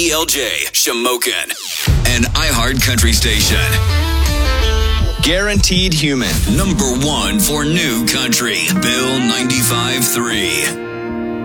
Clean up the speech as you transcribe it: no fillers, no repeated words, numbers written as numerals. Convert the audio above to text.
KDLJ, Shamokin, an iHeart Country station. Guaranteed Human. Number 1 for new country, Bill 95.3.